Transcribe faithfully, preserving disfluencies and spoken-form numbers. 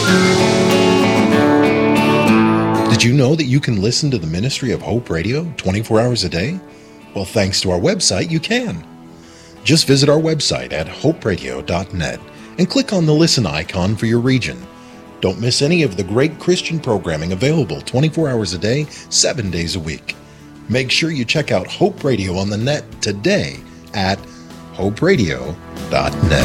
Did you know that you can listen to the Ministry of Hope Radio twenty-four hours a day? Well, thanks to our website, you can. Just visit our website at hope radio dot net and click on the listen icon for your region. Don't miss any of the great Christian programming available twenty-four hours a day, seven days a week. Make sure you check out Hope Radio on the net today at hope radio dot net.